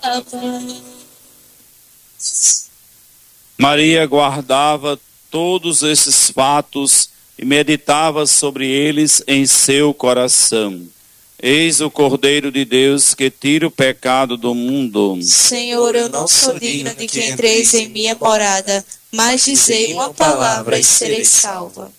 Maria guardava todos esses fatos e meditava sobre eles em seu coração. Eis o Cordeiro de Deus que tira o pecado do mundo. Senhor, eu não sou digna de que entreis em minha morada, mas dizei uma palavra e serei salva.